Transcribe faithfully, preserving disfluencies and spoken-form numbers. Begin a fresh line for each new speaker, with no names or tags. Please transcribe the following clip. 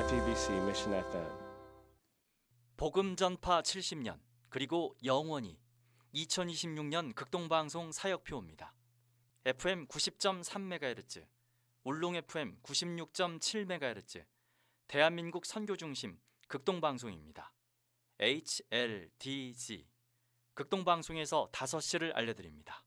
알티비씨 Mission 에프엠.
복음 전파 칠십 년 그리고 영원히 이천이십육 년 극동방송 사역표입니다. 에프엠 구십 점 삼 메가헤르츠, 울릉 에프엠 구십육 점 칠 메가헤르츠, 대한민국 선교중심 극동방송입니다. 에이치엘디지 극동방송에서 다섯 시를 알려드립니다.